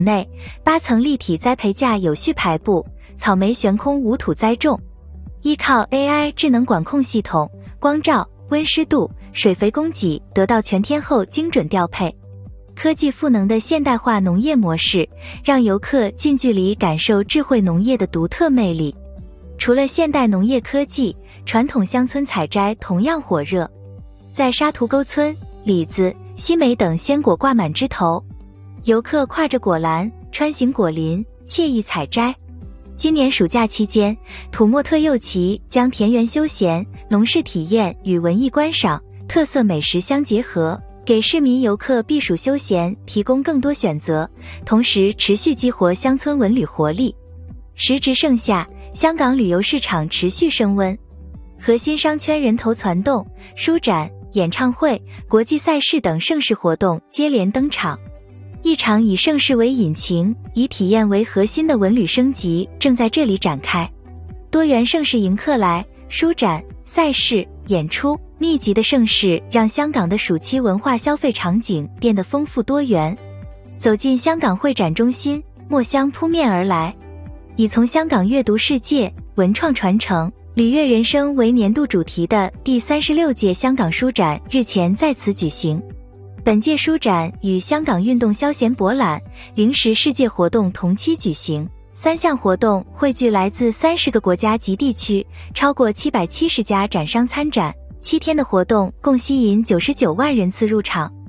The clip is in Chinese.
内，8层立体栽培架有序排布，草莓悬空无土栽种。依靠 AI 智能管控系统，光照、温湿度、水肥供给得到全天候精准调配。科技赋能的现代化农业模式，让游客近距离感受智慧农业的独特魅力。除了现代农业科技，传统乡村采摘同样火热。在沙图沟村，李子、西梅等鲜果挂满枝头，游客挎着果篮穿行果林，惬意采摘。今年暑假期间，土默特右旗将田园休闲、农事体验与文艺观赏、特色美食相结合，给市民游客避暑休闲提供更多选择，同时持续激活乡村文旅活力。时值盛夏，香港旅游市场持续升温，核心商圈人头攒动，书展、演唱会、国际赛事等盛事活动接连登场。一场以盛事为引擎、以体验为核心的文旅升级正在这里展开。多元盛事迎客来，书展、赛事、演出，密集的盛事让香港的暑期文化消费场景变得丰富多元。走进香港会展中心，墨香扑面而来。以从香港阅读世界、文创传承、旅悦人生为年度主题的第36届香港书展日前在此举行。本届书展与香港运动消闲博览、零食世界活动同期举行，3项活动汇聚来自30个国家及地区，超过770家展商参展。7天的活动共吸引99万人次入场。